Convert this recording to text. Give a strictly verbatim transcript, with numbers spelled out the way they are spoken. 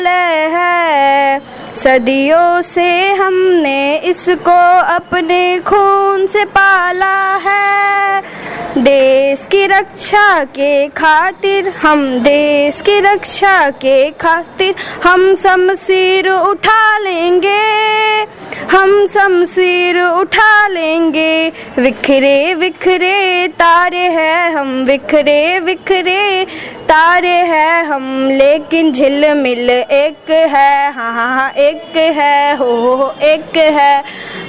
है। सदियों से हमने इसको अपने खून से पाला है। देश की रक्षा के खातिर हम देश की रक्षा के खातिर हम शमशीर उठा लेंगे, हम शमशीर उठा लेंगे। बिखरे बिखरे तारे हैं हम, बिखरे बिखरे तारे हैं हम, लेकिन झिलमिल एक है, हाँ हाँ हाँ एक है, हो हो हो एक है।